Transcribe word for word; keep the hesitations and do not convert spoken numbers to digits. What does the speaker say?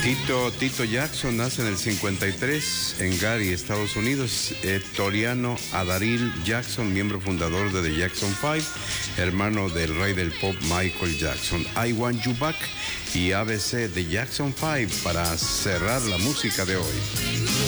Tito, Tito Jackson nace en el cincuenta y tres en Gary, Estados Unidos. Eh, Toriano Adaril Jackson, miembro fundador de The Jackson Five, hermano del rey del pop Michael Jackson. I Want You Back y A B C The Jackson Five para cerrar la música de hoy.